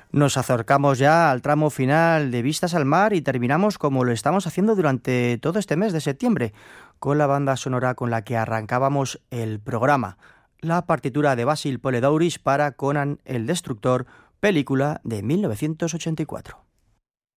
Nos acercamos ya al tramo final de Vistas al Mar y terminamos como lo estamos haciendo durante todo este mes de septiembre, con la banda sonora con la que arrancábamos el programa, la partitura de Basil Poledouris para Conan el Destructor, película de 1984.